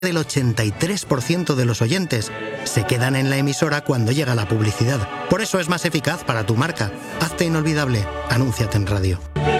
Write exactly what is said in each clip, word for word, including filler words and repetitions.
del ochenta y tres por ciento de los oyentes se quedan en la emisora cuando llega la publicidad. Por eso es más eficaz para tu marca. Hazte inolvidable. Anúnciate en radio.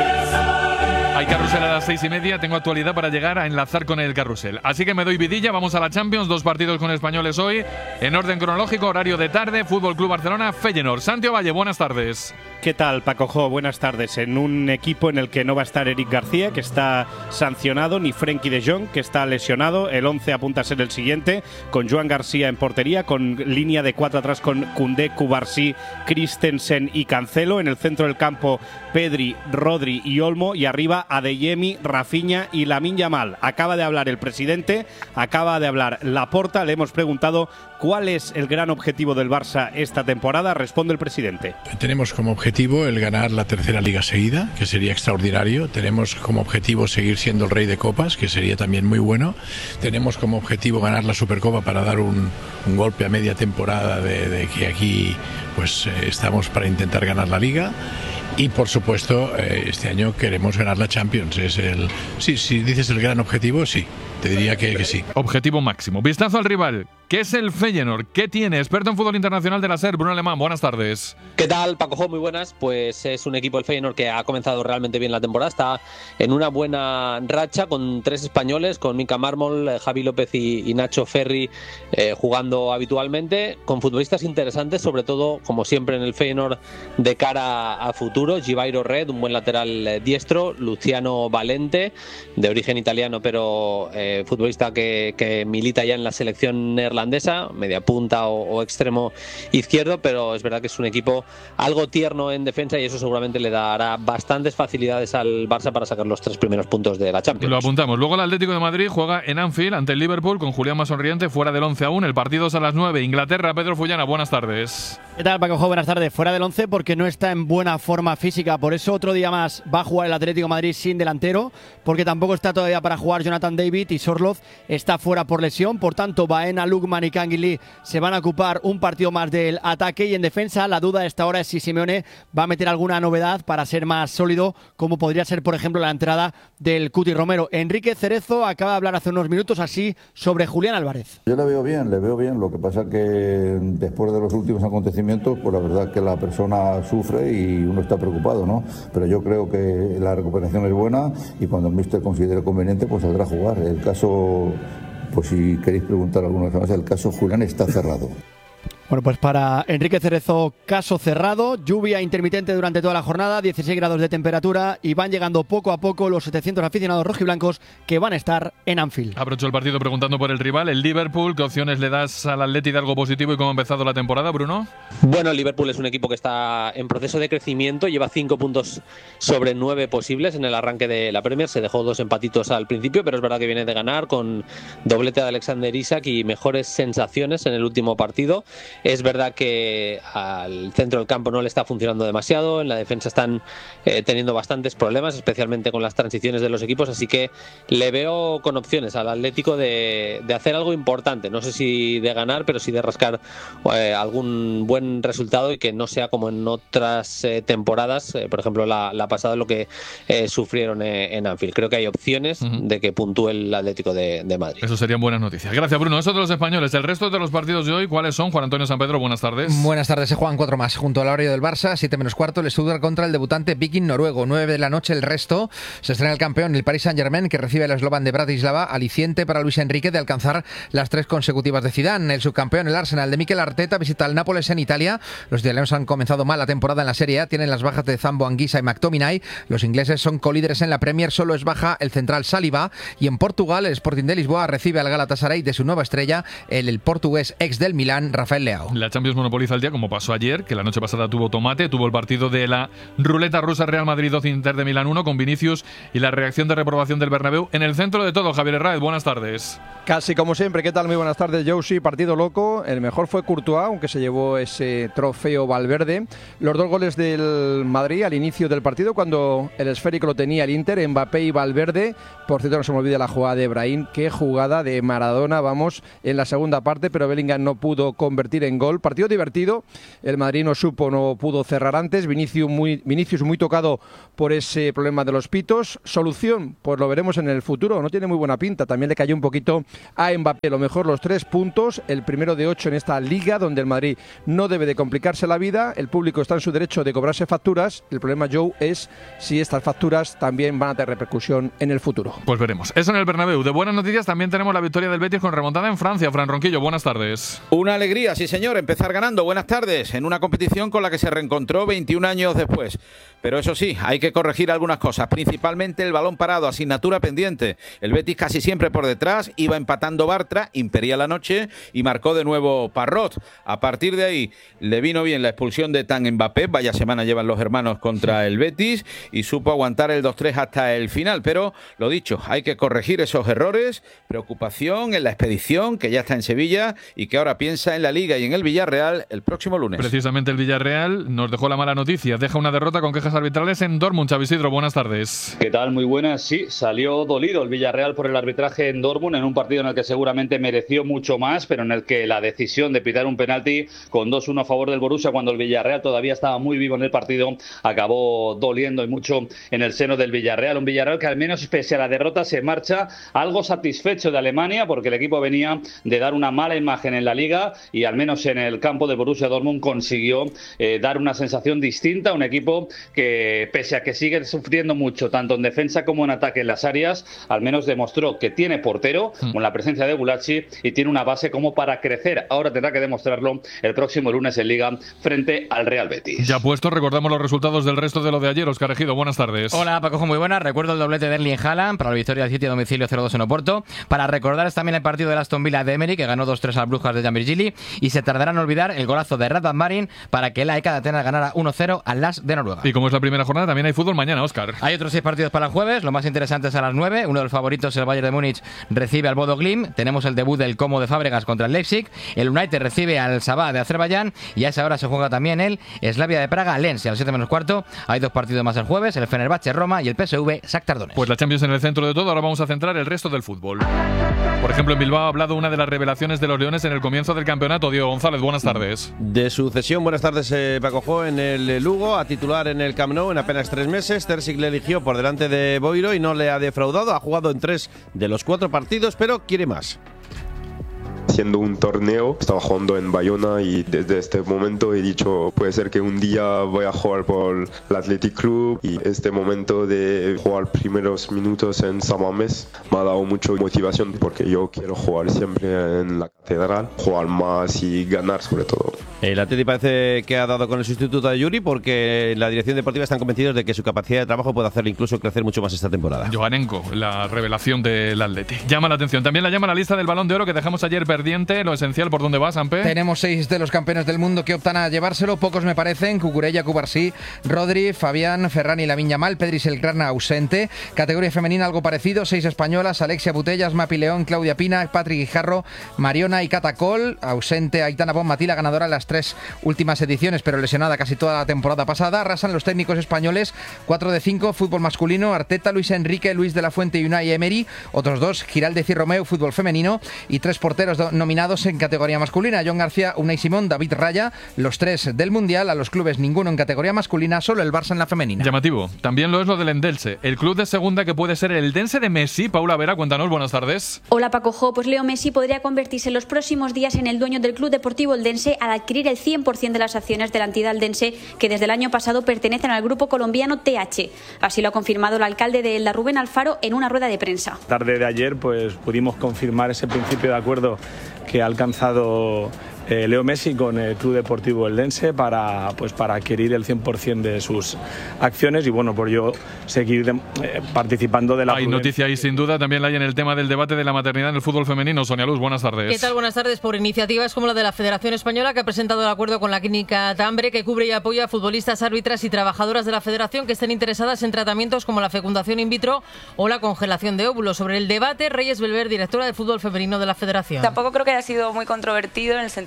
Hay carrusel a las seis y media, tengo actualidad para llegar a enlazar con el carrusel. Así que me doy vidilla, vamos a la Champions, dos partidos con españoles hoy. En orden cronológico, horario de tarde, Fútbol Club Barcelona, Feyenoord. Santiago Valle, buenas tardes. ¿Qué tal, Paco Jo? Buenas tardes. En un equipo en el que no va a estar Eric García, que está sancionado, ni Frenkie de Jong, que está lesionado. El once apunta a ser el siguiente, con Joan García en portería, con línea de cuatro atrás con Koundé, Cubarsí, Christensen y Cancelo. En el centro del campo, Pedri, Rodri y Olmo. Y arriba, Adeyemi, Rafinha y Lamine Yamal. Acaba de hablar el presidente, acaba de hablar Laporta. Le hemos preguntado cuál es el gran objetivo del Barça esta temporada. Responde el presidente. Tenemos como objetivo el ganar la tercera liga seguida, que sería extraordinario. Tenemos como objetivo seguir siendo el rey de copas, que sería también muy bueno. Tenemos como objetivo ganar la Supercopa para dar un, un golpe a media temporada de, de que aquí pues eh, estamos para intentar ganar la liga. Y por supuesto, eh, este año queremos ganar la Champions. Es el, sí, si dices el gran objetivo, sí, te diría que, que sí. Objetivo máximo. Vistazo al rival. ¿Qué es el Feyenoord? ¿Qué tiene? Experto en fútbol internacional de la SER, Bruno Alemán. Buenas tardes. ¿Qué tal, Paco Jo? Muy buenas. Pues es un equipo, el Feyenoord, que ha comenzado realmente bien la temporada. Está en una buena racha con tres españoles, con Mika Mármol, Javi López y, y Nacho Ferri eh, jugando habitualmente, con futbolistas interesantes, sobre todo, como siempre en el Feyenoord, de cara a futuro. Givairo Red, un buen lateral diestro. Luciano Valente, de origen italiano, pero eh, futbolista que, que milita ya en la selección neerlandesa, media punta o, o extremo izquierdo, pero es verdad que es un equipo algo tierno en defensa y eso seguramente le dará bastantes facilidades al Barça para sacar los tres primeros puntos de la Champions. Lo apuntamos. Luego el Atlético de Madrid juega en Anfield ante el Liverpool con Julián más sonriente, fuera del once aún. El partido es a las nueve. Inglaterra, Pedro Fullana, buenas tardes. ¿Qué tal, Paco Jo? Buenas tardes. Fuera del once porque no está en buena forma física, por eso otro día más va a jugar el Atlético de Madrid sin delantero, porque tampoco está todavía para jugar Jonathan David y Sorloth está fuera por lesión. Por tanto, Baena, Lukman y Canguilí se van a ocupar un partido más del ataque, y en defensa la duda a esta hora es si Simeone va a meter alguna novedad para ser más sólido, como podría ser por ejemplo la entrada del Cuti Romero. Enrique Cerezo acaba de hablar hace unos minutos así sobre Julián Álvarez. Yo le veo bien, le veo bien, lo que pasa que después de los últimos acontecimientos pues la verdad es que la persona sufre y uno está preocupado, ¿no? Pero yo creo que la recuperación es buena y cuando el míster considere conveniente pues saldrá a jugar. El caso, pues si queréis preguntar alguna vez más, el caso Julián está cerrado. Bueno, pues para Enrique Cerezo, caso cerrado. Lluvia intermitente durante toda la jornada, dieciséis grados de temperatura, y van llegando poco a poco los setecientos aficionados rojiblancos que van a estar en Anfield. Aprovecho el partido preguntando por el rival, el Liverpool. ¿Qué opciones le das al Atleti de algo positivo y cómo ha empezado la temporada, Bruno? Bueno, el Liverpool es un equipo que está en proceso de crecimiento, lleva cinco puntos sobre nueve posibles en el arranque de la Premier. Se dejó dos empatitos al principio, pero es verdad que viene de ganar con doblete de Alexander Isak y mejores sensaciones en el último partido. Es verdad que al centro del campo no le está funcionando demasiado, en la defensa están eh, teniendo bastantes problemas, especialmente con las transiciones de los equipos, así que le veo con opciones al Atlético de, de hacer algo importante, no sé si de ganar, pero sí de rascar eh, algún buen resultado y que no sea como en otras eh, temporadas, eh, por ejemplo la, la pasada, lo que eh, sufrieron eh, en Anfield. Creo que hay opciones uh-huh. de que puntúe el Atlético de, de Madrid. Eso serían buenas noticias. Gracias, Bruno. Eso de los españoles. El resto de los partidos de hoy, ¿cuáles son? Juan Antonio San Pedro, buenas tardes. Buenas tardes. Se juegan cuatro más. Junto al horario del Barça, siete menos cuarto, el Stuttgart contra el debutante Viking noruego. nueve de la noche el resto. Se estrena el campeón, el Paris Saint-Germain, que recibe el eslovan de Bratislava, aliciente para Luis Enrique de alcanzar las tres consecutivas de Zidane. El subcampeón, el Arsenal de Mikel Arteta, visita al Nápoles en Italia. Los italianos han comenzado mal la temporada en la Serie A. Tienen las bajas de Zambo Anguissa y McTominay. Los ingleses son colíderes en la Premier. Solo es baja el central Saliba. Y en Portugal, el Sporting de Lisboa recibe al Galatasaray de su nueva estrella, el, el portugués ex del Milán, Rafael Leao. La Champions monopoliza el día, como pasó ayer, que la noche pasada tuvo tomate. Tuvo el partido de la ruleta rusa, Real Madrid dos, Inter de Milán uno, con Vinicius y la reacción de reprobación del Bernabéu. En el centro de todo, Javier Herráez, buenas tardes. Casi como siempre, ¿qué tal? Muy buenas tardes, Josie. Partido loco. El mejor fue Courtois, aunque se llevó ese trofeo Valverde. Los dos goles del Madrid al inicio del partido, cuando el esférico lo tenía el Inter, Mbappé y Valverde. Por cierto, no se me olvide la jugada de Brahim. Qué jugada de Maradona, vamos, en la segunda parte, pero Bellingham no pudo convertir en en gol. Partido divertido, el Madrid no supo, no pudo cerrar antes, Vinicius muy, Vinicius muy tocado por ese problema de los pitos. Solución, pues lo veremos en el futuro, no tiene muy buena pinta, también le cayó un poquito a Mbappé. Lo mejor los tres puntos, el primero de ocho en esta liga donde el Madrid no debe de complicarse la vida, el público está en su derecho de cobrarse facturas, el problema, Joe, es si estas facturas también van a tener repercusión en el futuro. Pues veremos. Eso en el Bernabéu. De buenas noticias también tenemos la victoria del Betis con remontada en Francia. Fran Ronquillo, buenas tardes. Una alegría, sí señor, empezar ganando. Buenas tardes, en una competición con la que se reencontró veintiún años después. Pero eso sí, hay que corregir algunas cosas, principalmente el balón parado, asignatura pendiente. El Betis casi siempre por detrás, iba empatando Bartra, impedía la noche y marcó de nuevo Parrot. A partir de ahí le vino bien la expulsión de Tan Mbappé, vaya semana llevan los hermanos contra el Betis, y supo aguantar el dos tres hasta el final. Pero lo dicho, hay que corregir esos errores, preocupación en la expedición que ya está en Sevilla y que ahora piensa en la Liga y en el Villarreal el próximo lunes. Precisamente el Villarreal nos dejó la mala noticia, deja una derrota con quejas arbitrales en Dortmund. Xavi Isidro, buenas tardes. ¿Qué tal? Muy buenas. Sí, salió dolido el Villarreal por el arbitraje en Dortmund en un partido en el que seguramente mereció mucho más, pero en el que la decisión de pitar un penalti con dos uno a favor del Borussia cuando el Villarreal todavía estaba muy vivo en el partido acabó doliendo y mucho en el seno del Villarreal. Un Villarreal que al menos pese a la derrota se marcha algo satisfecho de Alemania porque el equipo venía de dar una mala imagen en la Liga y al menos en el campo del Borussia Dortmund consiguió eh, dar una sensación distinta, un equipo que pese a que sigue sufriendo mucho tanto en defensa como en ataque en las áreas, al menos demostró que tiene portero mm. con la presencia de Gulacsi y tiene una base como para crecer. Ahora tendrá que demostrarlo el próximo lunes en Liga frente al Real Betis. Ya puesto, recordamos los resultados del resto de lo de ayer. Óscar Ejido, buenas tardes. Hola Paco, muy buenas. Recuerdo el doblete de Erling Haaland para la victoria del City a domicilio cero dos en Oporto. Para recordar también el partido del Aston Villa de Emery que ganó dos tres al Brujas de Jan Virgili, y se tardará en olvidar el golazo de Radvan Marin para que el A E K de Atenas ganara uno cero al L A S de Noruega. Y como es la primera jornada, también hay fútbol mañana, Óscar. Hay otros seis partidos para el jueves, lo más interesante es a las nueve. Uno de los favoritos, el Bayern de Múnich, recibe al Bodo Glimt. Tenemos el debut del Como de Fábregas contra el Leipzig. El United recibe al Sabah de Azerbaiyán y a esa hora se juega también el Slavia de Praga Lens. Y a las siete menos cuarto hay dos partidos más el jueves, el Fenerbahce Roma y el P S V Shakhtar Donetsk. Pues la Champions en el centro de todo, ahora vamos a centrar el resto del fútbol. Por ejemplo, en Bilbao ha hablado una de las revelaciones de los Leones en el comienzo del campeonato. Diego González, buenas tardes. De sucesión, buenas tardes, eh, Paco Jo, en el Lugo, a titular en el Camp Nou en apenas tres meses. Terzic le eligió por delante de Boiro y no le ha defraudado. Ha jugado en tres de los cuatro partidos, pero quiere más. Haciendo un torneo, estaba jugando en Bayona y desde este momento he dicho puede ser que un día voy a jugar por el Athletic Club, y este momento de jugar primeros minutos en San Mamés me ha dado mucha motivación porque yo quiero jugar siempre en la catedral, jugar más y ganar sobre todo. El Athletic parece que ha dado con el sustituto de Yuri porque la dirección deportiva están convencidos de que su capacidad de trabajo puede hacerle incluso crecer mucho más esta temporada. Joanenko, la revelación del Athletic. Llama la atención. También la llama la lista del Balón de Oro que dejamos ayer perdiente. Lo esencial, ¿por dónde va, Sampe? Tenemos seis de los campeones del mundo que optan a llevárselo. Pocos me parecen. Cucurella, Cubarsí, Rodri, Fabián, Ferran y Lamine Yamal. Pedri Selgrana ausente. Categoría femenina algo parecido. Seis españolas. Alexia Putellas, Mapi León, Claudia Pina, Patrick Guijarro, Mariona y Catacol. Ausente Aitana Bonmatí, la ganadora en las tres últimas ediciones, pero lesionada casi toda la temporada pasada. Arrasan los técnicos españoles. cuatro de cinco. Fútbol masculino. Arteta, Luis Enrique, Luis de la Fuente y Unai Emery. Otros dos. Giraldez y Romeu, fútbol femenino. Y tres porteros nominados en categoría masculina: John García, Unai Simón, David Raya, los tres del Mundial. A los clubes ninguno en categoría masculina, solo el Barça en la femenina. Llamativo. También lo es lo del Eldense, el club de segunda que puede ser el Eldense de Messi. Paula Vera, cuéntanos, buenas tardes. Hola Paco Jo, pues Leo Messi podría convertirse en los próximos días en el dueño del Club Deportivo Eldense al adquirir el cien por ciento de las acciones de la entidad eldense que desde el año pasado pertenecen al grupo colombiano T H. Así lo ha confirmado el alcalde de Elda, Rubén Alfaro, en una rueda de prensa. Tarde de ayer pues pudimos confirmar ese principio de acuerdo que ha alcanzado eh, Leo Messi con el Club Deportivo Eldense para, pues, para adquirir el cien por ciento de sus acciones y bueno, por yo seguir de, eh, participando de la... Hay noticia ahí sin duda, también la hay en el tema del debate de la maternidad en el fútbol femenino. Sonia Luz, buenas tardes. ¿Qué tal? Buenas tardes. Por iniciativas como la de la Federación Española, que ha presentado el acuerdo con la clínica Tambre, que cubre y apoya a futbolistas, árbitras y trabajadoras de la Federación que estén interesadas en tratamientos como la fecundación in vitro o la congelación de óvulos. Sobre el debate, Reyes Belver, directora de fútbol femenino de la Federación. Tampoco creo que haya sido muy controvertido en el sentido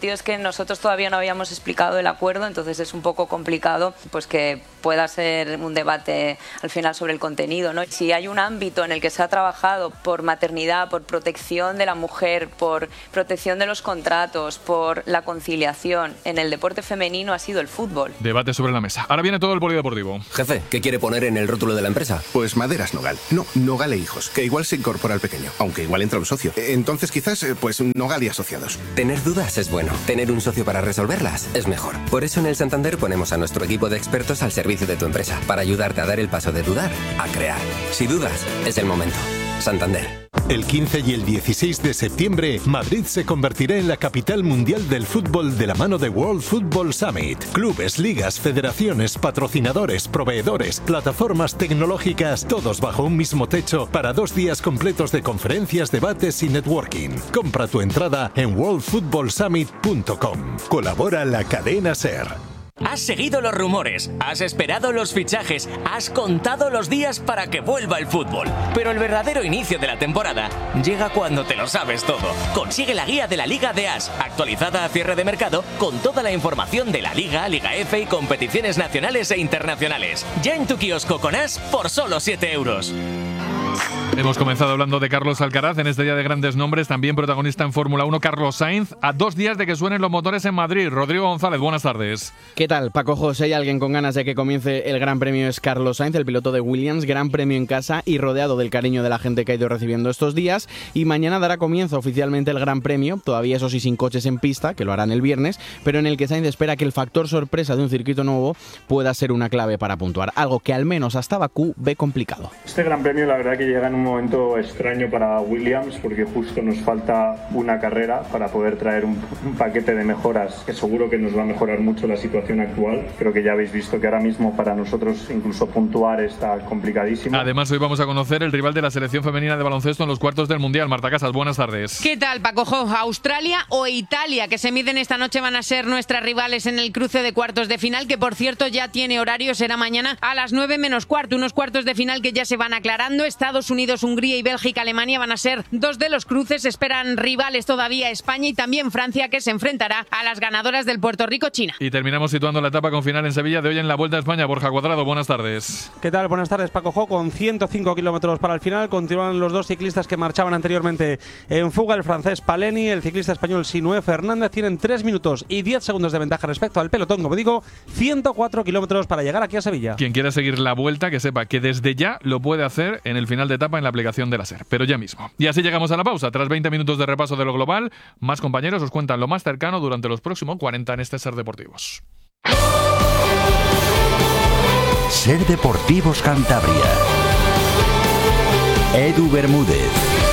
sentido es que nosotros todavía no habíamos explicado el acuerdo, entonces es un poco complicado pues que pueda ser un debate al final sobre el contenido, ¿no? Si hay un ámbito en el que se ha trabajado por maternidad, por protección de la mujer, por protección de los contratos, por la conciliación en el deporte femenino, ha sido el fútbol. Debate sobre la mesa. Ahora viene todo el polideportivo. Jefe, ¿qué quiere poner en el rótulo de la empresa? Pues Maderas Nogal. No, Nogal e Hijos, que igual se incorpora al pequeño, aunque igual entra un socio. Entonces quizás, pues Nogal y Asociados. Tener dudas es bueno. Tener un socio para resolverlas es mejor. Por eso en el Santander ponemos a nuestro equipo de expertos al servicio de tu empresa, para ayudarte a dar el paso de dudar a crear. Si dudas, es el momento. Santander. El quince y el dieciséis de septiembre, Madrid se convertirá en la capital mundial del fútbol de la mano de World Football Summit. Clubes, ligas, federaciones, patrocinadores, proveedores, plataformas tecnológicas, todos bajo un mismo techo para dos días completos de conferencias, debates y networking. Compra tu entrada en world football summit punto com. Colabora la cadena SER. Has seguido los rumores, has esperado los fichajes, has contado los días para que vuelva el fútbol. Pero el verdadero inicio de la temporada llega cuando te lo sabes todo. Consigue la guía de la Liga de As, actualizada a cierre de mercado, con toda la información de la Liga, Liga F y competiciones nacionales e internacionales. Ya en tu kiosco con As por solo siete euros. Hemos comenzado hablando de Carlos Alcaraz en este día de grandes nombres, también protagonista en Fórmula uno Carlos Sainz, a dos días de que suenen los motores en Madrid. Rodrigo González, buenas tardes. ¿Qué tal, Paco José? ¿Hay alguien con ganas de que comience el Gran Premio? Es Carlos Sainz, el piloto de Williams, Gran Premio en casa y rodeado del cariño de la gente que ha ido recibiendo estos días, y mañana dará comienzo oficialmente el Gran Premio, todavía eso sí sin coches en pista, que lo harán el viernes, pero en el que Sainz espera que el factor sorpresa de un circuito nuevo pueda ser una clave para puntuar, algo que al menos hasta Bakú ve complicado. Este Gran Premio la verdad que llega en un momento extraño para Williams, porque justo nos falta una carrera para poder traer un, un paquete de mejoras que seguro que nos va a mejorar mucho la situación actual. Creo que ya habéis visto que ahora mismo para nosotros incluso puntuar está complicadísimo. Además, hoy vamos a conocer el rival de la selección femenina de baloncesto en los cuartos del Mundial. Marta Casas, buenas tardes. ¿Qué tal, Paco? Australia o Italia, que se miden esta noche, van a ser nuestras rivales en el cruce de cuartos de final, que por cierto ya tiene horario, será mañana a las nueve menos cuarto. Unos cuartos de final que ya se van aclarando. Estados Unidos, Hungría y Bélgica, Alemania van a ser dos de los cruces. Esperan rivales todavía España y también Francia, que se enfrentará a las ganadoras del Puerto Rico-China. Y terminamos situando la etapa con final en Sevilla de hoy en la Vuelta a España. Borja Cuadrado, buenas tardes. ¿Qué tal? Buenas tardes, Paco Jo. Con ciento cinco kilómetros para el final continúan los dos ciclistas que marchaban anteriormente en fuga, el francés Paleni, el ciclista español Sinué Fernández. Tienen tres minutos y diez segundos de ventaja respecto al pelotón. Como digo, ciento cuatro kilómetros para llegar aquí a Sevilla. Quien quiera seguir la Vuelta, que sepa que desde ya lo puede hacer en el final de etapa en la aplicación de la SER, pero ya mismo. Y así llegamos a la pausa. Tras veinte minutos de repaso de lo global, más compañeros os cuentan lo más cercano durante los próximos cuarenta en este SER Deportivos. SER Deportivos Cantabria. Edu Bermúdez.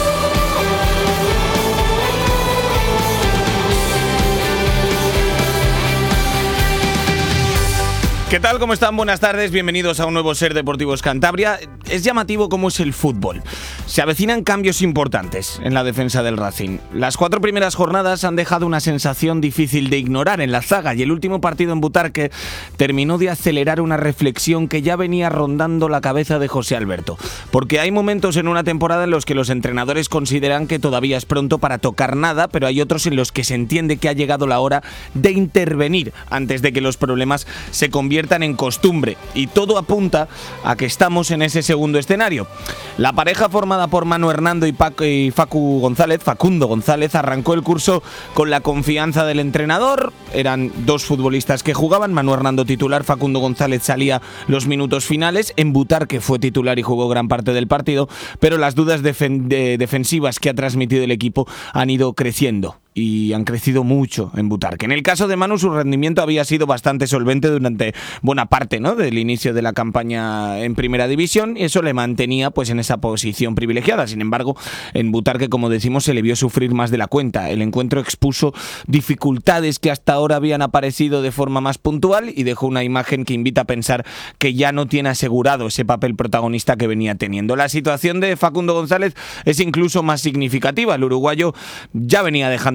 ¿Qué tal? ¿Cómo están? Buenas tardes, bienvenidos a un nuevo SER Deportivos Cantabria. Es llamativo cómo es el fútbol. Se avecinan cambios importantes en la defensa del Racing. Las cuatro primeras jornadas han dejado una sensación difícil de ignorar en la zaga, y el último partido en Butarque terminó de acelerar una reflexión que ya venía rondando la cabeza de José Alberto. Porque hay momentos en una temporada en los que los entrenadores consideran que todavía es pronto para tocar nada, pero hay otros en los que se entiende que ha llegado la hora de intervenir antes de que los problemas se conviertan en costumbre, y todo apunta a que estamos en ese segundo escenario. La pareja formada por Manu Hernando y, Paco y Facu González, Facundo González, arrancó el curso con la confianza del entrenador. Eran dos futbolistas que jugaban, Manu Hernando titular, Facundo González salía los minutos finales. En Butarque fue titular y jugó gran parte del partido, pero las dudas defen- de defensivas que ha transmitido el equipo han ido creciendo. Y han crecido mucho en Butarque. En el caso de Manu, su rendimiento había sido bastante solvente durante buena parte, ¿no?, del inicio de la campaña en Primera División, y eso le mantenía pues en esa posición privilegiada. Sin embargo, en Butarque, como decimos, se le vio sufrir más de la cuenta. El encuentro expuso dificultades que hasta ahora habían aparecido de forma más puntual y dejó una imagen que invita a pensar que ya no tiene asegurado ese papel protagonista que venía teniendo. La situación de Facundo González es incluso más significativa. El uruguayo ya venía dejando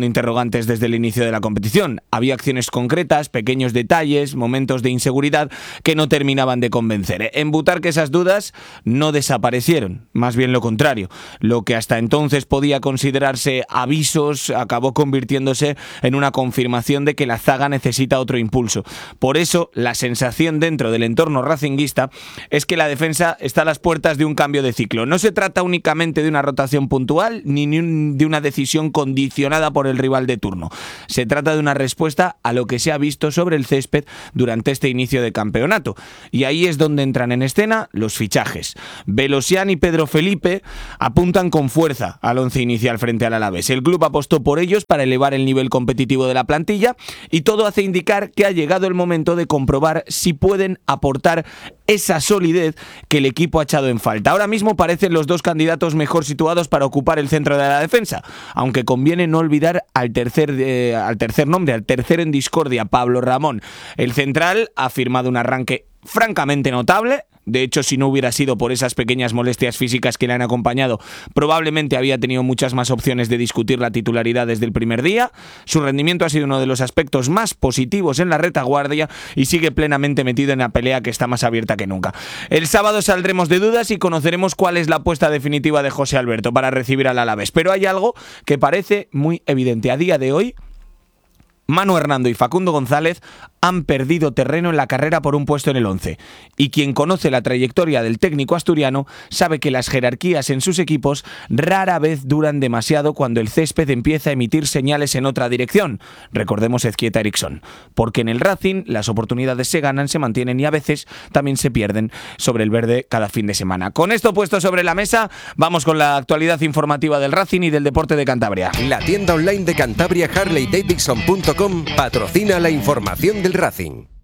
interrogantes desde el inicio de la competición. Había acciones concretas, pequeños detalles, momentos de inseguridad que no terminaban de convencer. En Butarque esas dudas no desaparecieron, más bien lo contrario. Lo que hasta entonces podía considerarse avisos acabó convirtiéndose en una confirmación de que la zaga necesita otro impulso. Por eso, la sensación dentro del entorno racinguista es que la defensa está a las puertas de un cambio de ciclo. No se trata únicamente de una rotación puntual ni de una decisión condicionada por el rival de turno. Se trata de una respuesta a lo que se ha visto sobre el césped durante este inicio de campeonato. Y ahí es donde entran en escena los fichajes. Velosian y Pedro Felipe apuntan con fuerza al once inicial frente al Alavés. El club apostó por ellos para elevar el nivel competitivo de la plantilla y todo hace indicar que ha llegado el momento de comprobar si pueden aportar esa solidez que el equipo ha echado en falta. Ahora mismo parecen los dos candidatos mejor situados para ocupar el centro de la defensa, aunque conviene no olvidar al tercer, eh, al tercer nombre, al tercero en discordia, Pablo Ramón. El central ha firmado un arranque francamente notable. De hecho, si no hubiera sido por esas pequeñas molestias físicas que le han acompañado, probablemente había tenido muchas más opciones de discutir la titularidad desde el primer día. Su rendimiento ha sido uno de los aspectos más positivos en la retaguardia y sigue plenamente metido en la pelea que está más abierta que nunca. El sábado saldremos de dudas y conoceremos cuál es la apuesta definitiva de José Alberto para recibir al Alavés. Pero hay algo que parece muy evidente a día de hoy. Manu Hernando y Facundo González han perdido terreno en la carrera por un puesto en el once. Y quien conoce la trayectoria del técnico asturiano sabe que las jerarquías en sus equipos rara vez duran demasiado cuando el césped empieza a emitir señales en otra dirección. Recordemos Ezquieta Eriksson. Porque en el Racing las oportunidades se ganan, se mantienen y a veces también se pierden sobre el verde cada fin de semana. Con esto puesto sobre la mesa, vamos con la actualidad informativa del Racing y del deporte de Cantabria. La tienda online de Cantabria Harley Davidson punto com patrocina la información del Racing.